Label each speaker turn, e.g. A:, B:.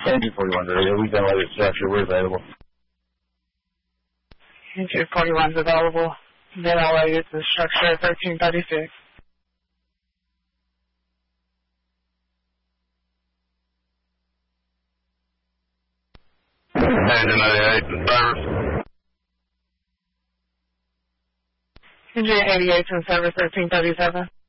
A: Engine 41's available. We've been later structure. We're available.
B: Engine 41's available. Then I'll lay it to structure 1336.
C: Engine 88 in service.
B: Engine 88 in service 1337.